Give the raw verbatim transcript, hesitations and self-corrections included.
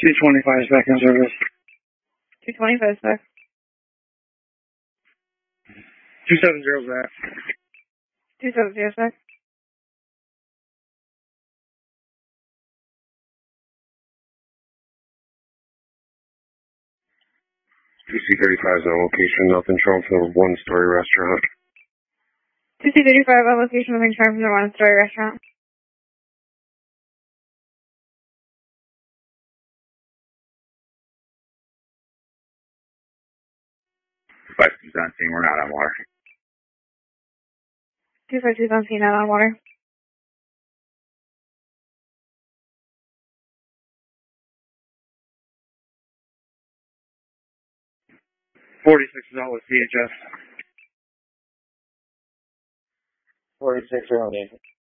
two twenty-five is back in service. two twenty-five is back. two seventy is back. two seventy is back. two C thirty-five is on location, nothing showing for the one-story restaurant. two C thirty-five on location, nothing showing from the one-story restaurant. five two on scene, we're not on water. two five two is on scene, not on water. forty-six is out with C H S. forty-six, we're on